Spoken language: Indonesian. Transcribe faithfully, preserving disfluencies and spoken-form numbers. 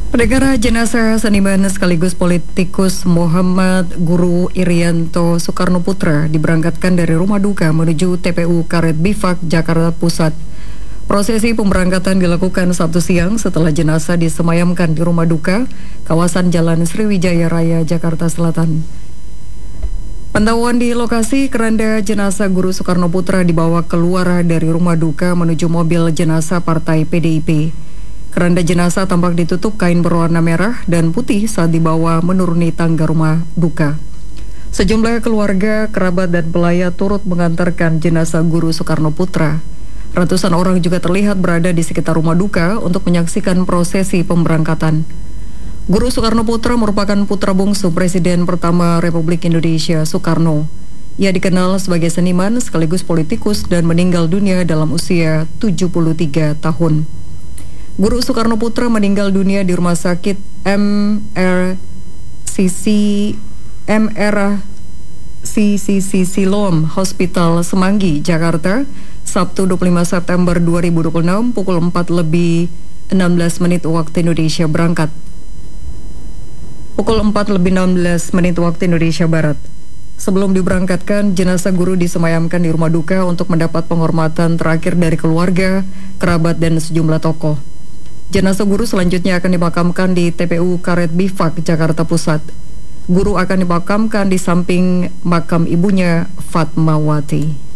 Pendengar, jenazah seniman sekaligus politikus Muhammad Guru Irianto Soekarno Putra diberangkatkan dari rumah duka menuju T P U Karet Bifak, Jakarta Pusat. Prosesi pemberangkatan dilakukan Sabtu siang setelah jenazah disemayamkan di rumah duka kawasan Jalan Sriwijaya Raya, Jakarta Selatan. Pantauan di lokasi, keranda jenazah Guru Soekarno Putra dibawa keluar dari rumah duka menuju mobil jenazah Partai P D I P. Keranda jenazah tampak ditutup kain berwarna merah dan putih saat dibawa menuruni tangga rumah duka. Sejumlah keluarga, kerabat, dan pelayat turut mengantarkan jenazah Guru Soekarno Putra. Ratusan orang juga terlihat berada di sekitar rumah duka untuk menyaksikan prosesi pemberangkatan. Guru Soekarno Putra merupakan putra bungsu Presiden pertama Republik Indonesia, Soekarno. Ia dikenal sebagai seniman sekaligus politikus dan meninggal dunia dalam usia tujuh puluh tiga tahun. Guru Soekarno Putra meninggal dunia di Rumah Sakit M R C C M R C C C Siloam Hospital Semanggi, Jakarta, Sabtu dua puluh lima September dua ribu dua puluh enam pukul empat lebih enam belas menit waktu Indonesia berangkat. Pukul empat lebih enam belas menit waktu Indonesia Barat. Sebelum diberangkatkan, jenazah guru disemayamkan di rumah duka untuk mendapat penghormatan terakhir dari keluarga, kerabat, dan sejumlah tokoh. Jenazah guru selanjutnya akan dimakamkan di T P U Karet Bifak, Jakarta Pusat. Guru akan dimakamkan di samping makam ibunya, Fatmawati.